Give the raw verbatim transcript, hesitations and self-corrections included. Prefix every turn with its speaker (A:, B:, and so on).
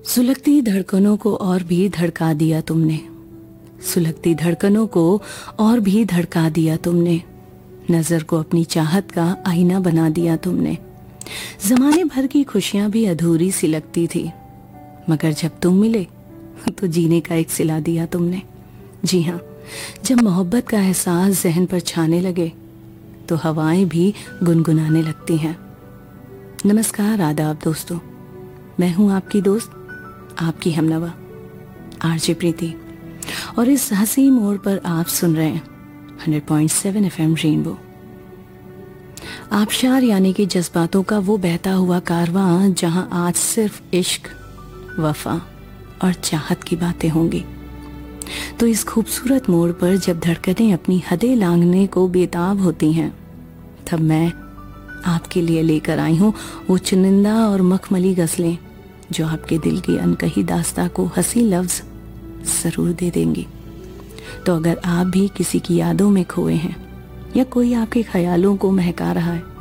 A: सुलगती धड़कनों को और भी धड़का दिया तुमने, सुलगती धड़कनों को और भी धड़का दिया तुमने, नजर को अपनी चाहत का आईना बना दिया तुमने। जमाने भर की खुशियां भी अधूरी सी लगती थी, मगर जब तुम मिले तो जीने का एक सिला दिया तुमने। जी हाँ, जब मोहब्बत का एहसास जहन पर छाने लगे तो हवाएं भी गुनगुनाने लगती हैं। नमस्कार, आदाब दोस्तों, मैं हूं आपकी दोस्त, आपकी हमनवा आरजे प्रीति, और इस हंसी मोड़ पर आप सुन रहे हैं hundred point seven FM rainbow. आबशार यानी कि जज्बातों का वो बहता हुआ कारवां, जहां आज सिर्फ इश्क, वफा और चाहत की बातें होंगी। तो इस खूबसूरत मोड़ पर जब धड़कनें अपनी हदें लांघने को बेताब होती हैं, तब मैं आपके लिए लेकर आई हूँ वो चुनिंदा और मखमली गज़लें जो आपके दिल की अनकही दास्ता को हंसी लफ्ज जरूर दे देंगी। तो अगर आप भी किसी की यादों में खोए हैं या कोई आपके ख्यालों को महका रहा है,